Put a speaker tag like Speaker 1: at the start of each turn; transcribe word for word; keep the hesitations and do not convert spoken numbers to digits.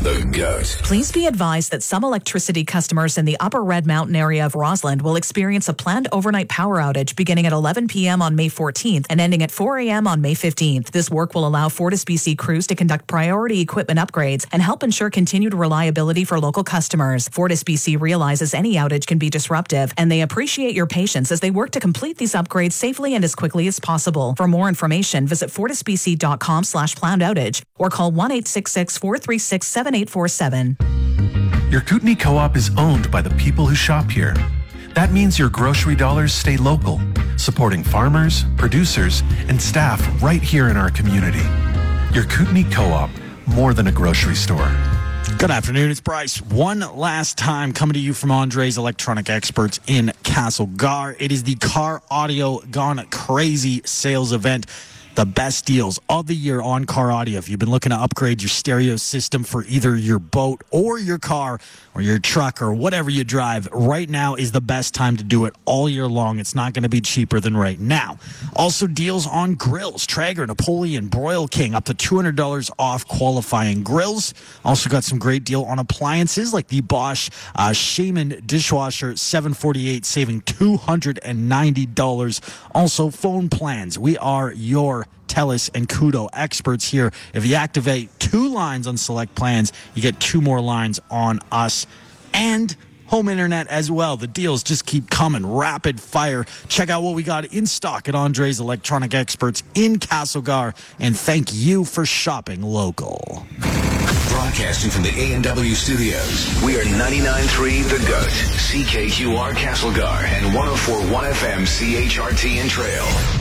Speaker 1: The GOAT.
Speaker 2: Please be advised that some electricity customers in the upper Red Mountain area of Rossland will experience a planned overnight power outage beginning at eleven p.m. on May fourteenth and ending at four a.m. on May fifteenth. This work will allow FortisBC crews to conduct priority equipment upgrades and help ensure continued reliability for local customers. FortisBC realizes any outage can be disruptive, and they appreciate your patience as they work to complete these upgrades safely and as quickly as possible. For more information, visit fortisbc.com slash planned outage or call one eight six six, four three six, seven eight four seven.
Speaker 3: Your Kootenai Co-op is owned by the people who shop here. That means your grocery dollars stay local, supporting farmers, producers, and staff right here in our community. Your Kootenai Co-op, more than a grocery store.
Speaker 4: Good afternoon, it's Bryce. One last time coming to you from Andre's Electronic Experts in Castlegar. It is the Car Audio Gone Crazy sales event. The best deals of the year on car audio. If you've been looking to upgrade your stereo system for either your boat or your car or your truck or whatever you drive, right now is the best time to do it all year long. It's not going to be cheaper than right now. Also, deals on grills. Traeger, Napoleon, Broil King, up to two hundred dollars off qualifying grills. Also got some great deal on appliances like the Bosch uh, Shaman dishwasher seven forty-eight, saving two hundred ninety dollars. Also, phone plans. We are your TELUS and Koodo experts here. If you activate two lines on select plans, you get two more lines on us and home internet as well. The deals just keep coming rapid fire. Check out what we got in stock at Andre's Electronic Experts in Castlegar, and thank you for shopping local.
Speaker 1: Broadcasting from the A and W studios, we are ninety-nine point three The GOAT, C K Q R Castlegar, and one oh four point one F M C H R T and Trail.